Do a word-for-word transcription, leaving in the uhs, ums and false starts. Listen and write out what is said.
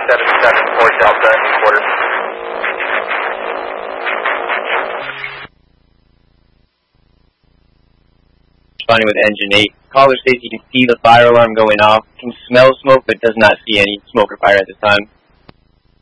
seven seven four Delta in quarters. Responding with engine eight. Caller states you can see the fire alarm going off, can smell smoke, but does not see any smoke or fire at this time.